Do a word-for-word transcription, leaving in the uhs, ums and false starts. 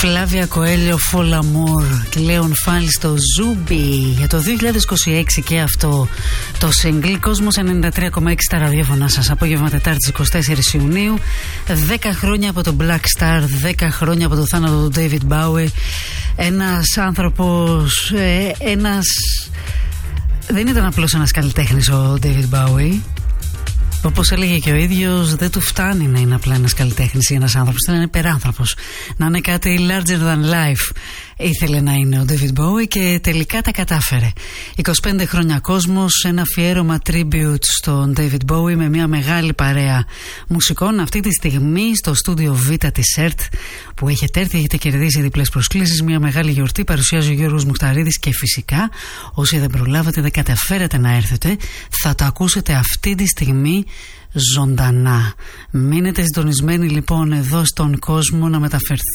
Φλάβια Κοέλιο, Φολαμούρ και Λέων Φάλ στο Ζούμπι για το δύο χιλιάδες είκοσι έξι και αυτό το single. Κόσμος ενενήντα τρία κόμμα έξι στα ραδιόφωνα σας. Απόγευμα Τετάρτης εικοστή τέταρτη Ιουνίου. δέκα χρόνια από τον Black Star, δέκα χρόνια από το θάνατο του David Bowie. Ένας άνθρωπος, ε, ένας... δεν ήταν απλώς ένας καλλιτέχνης ο David Bowie. Όπως έλεγε και ο ίδιος, δεν του φτάνει να είναι απλά ένας καλλιτέχνης ή ένας άνθρωπος, να είναι υπεράνθρωπος, να είναι κάτι larger than life. Ήθελε να είναι ο David Bowie και τελικά τα κατάφερε. είκοσι πέντε χρόνια κόσμος, ένα αφιέρωμα tribute στον David Bowie με μια μεγάλη παρέα μουσικών. Αυτή τη στιγμή στο στούντιο Β της ΕΡΤ που έχετε έρθει, έχετε κερδίσει διπλές προσκλήσεις, μια μεγάλη γιορτή. Παρουσιάζει ο Γιώργος Μουχταρίδης και φυσικά όσοι δεν προλάβατε, δεν καταφέρατε να έρθετε, θα το ακούσετε αυτή τη στιγμή ζωντανά. Μείνετε συντονισμένοι λοιπόν εδώ στον κόσμο να μεταφερθούν